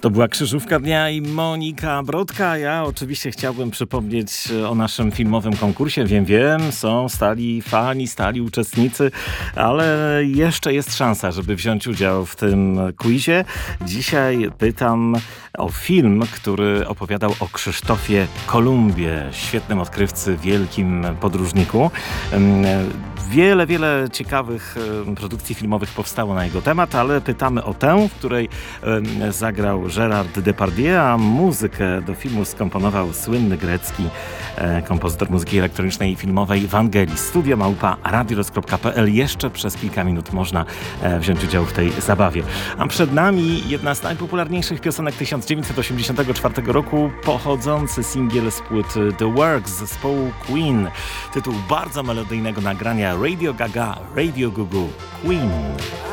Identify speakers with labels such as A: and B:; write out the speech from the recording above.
A: To była Krzyżówka Dnia i Monika Brodka. Ja oczywiście chciałbym przypomnieć o naszym filmowym konkursie. Wiem, są stali fani, stali uczestnicy, ale jeszcze jest szansa, żeby wziąć udział w tym quizie. Dzisiaj pytam o film, który opowiadał o Krzysztofie Kolumbie, świetnym odkrywcy, wielkim podróżniku. Wiele ciekawych produkcji filmowych powstało na jego temat, ale pytamy o tę, w której zagrał Gérard Depardieu, a muzykę do filmu skomponował słynny grecki kompozytor muzyki elektronicznej i filmowej Vangelis. studio@radiorok.pl. Jeszcze przez kilka minut można wziąć udział w tej zabawie. A przed nami jedna z najpopularniejszych piosenek 1984 roku, pochodzący singiel z płyty The Works zespołu Queen. Tytuł bardzo melodyjnego nagrania Radio Gaga, Radio Gugu, Queen.